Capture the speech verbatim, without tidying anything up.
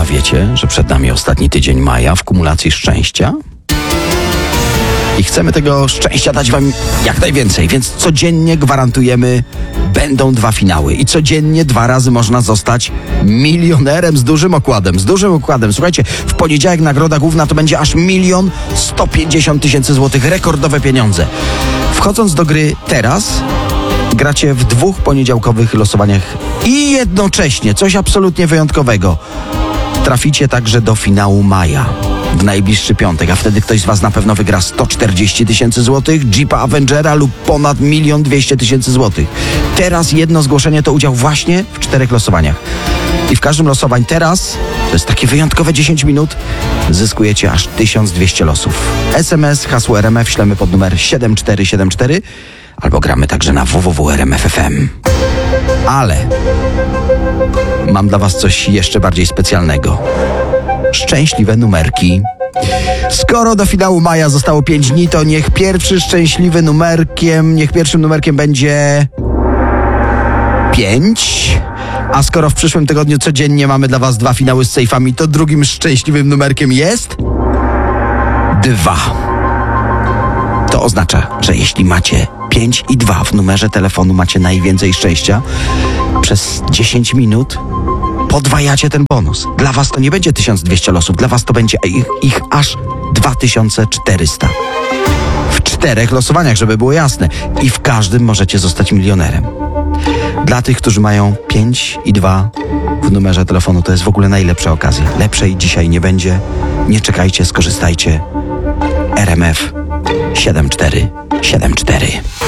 wiecie, że przed nami ostatni tydzień maja w kumulacji szczęścia? I chcemy tego szczęścia dać wam jak najwięcej, więc codziennie gwarantujemy, będą dwa finały i codziennie dwa razy można zostać milionerem z dużym okładem, z dużym okładem. Słuchajcie, w poniedziałek nagroda główna to będzie aż milion sto pięćdziesiąt tysięcy złotych, rekordowe pieniądze. Wchodząc do gry teraz, gracie w dwóch poniedziałkowych losowaniach i jednocześnie, coś absolutnie wyjątkowego, traficie także do finału maja w najbliższy piątek, a wtedy ktoś z was na pewno wygra sto czterdzieści tysięcy złotych, Jeepa Avengera lub ponad milion dwieście tysięcy złotych. Teraz jedno zgłoszenie to udział właśnie w czterech losowaniach. I w każdym losowań teraz, to jest takie wyjątkowe dziesięć minut, zyskujecie aż tysiąc dwieście losów. S M S, hasło R M F ślemy pod numer siedem cztery siedem cztery albo gramy także na w w w kropka r m f f m. Ale mam dla was coś jeszcze bardziej specjalnego. Szczęśliwe numerki. Skoro do finału maja zostało pięć dni, to niech pierwszy szczęśliwy numerkiem, niech pierwszym numerkiem będzie pięć. A skoro w przyszłym tygodniu codziennie mamy dla was dwa finały z sejfami, to drugim szczęśliwym numerkiem jest dwa. To oznacza, że jeśli macie pięć i dwa w numerze telefonu, macie najwięcej szczęścia. Przez dziesięć minut podwajacie ten bonus. Dla was to nie będzie tysiąc dwieście losów, dla was to będzie ich, ich aż dwa tysiące czterysta. W czterech losowaniach, żeby było jasne. I w każdym możecie zostać milionerem. Dla tych, którzy mają pięć i dwa w numerze telefonu, to jest w ogóle najlepsza okazja. Lepszej dzisiaj nie będzie. Nie czekajcie, skorzystajcie. R M F siedem cztery siedem cztery.